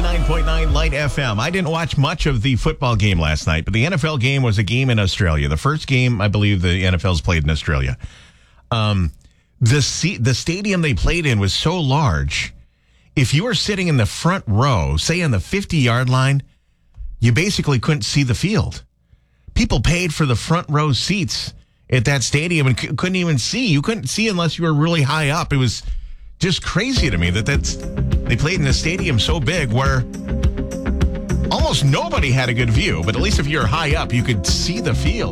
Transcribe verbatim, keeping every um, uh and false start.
ninety-nine point nine Light F M. I didn't watch much of the football game last night, but the N F L game was a game in Australia. The first game, I believe, the N F L's played in Australia. Um, the se- the stadium they played in was so large. If you were sitting in the front row, say on the fifty-yard line, you basically couldn't see the field. People paid for the front row seats at that stadium and c- couldn't even see. You couldn't see unless you were really high up. It was just crazy to me that that's they played in a stadium so big where almost nobody had a good view. But at least if you're high up, you could see the field.